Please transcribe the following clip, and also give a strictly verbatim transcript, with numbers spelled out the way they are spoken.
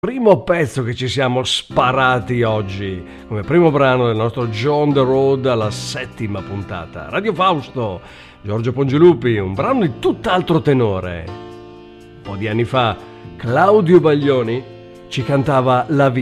Primo pezzo che ci siamo sparati oggi come primo brano del nostro John the Road alla settima puntata. Radio Fausto, Giorgio Pongilupi, un brano di tutt'altro tenore. Un po' di anni fa Claudio Baglioni ci cantava La vita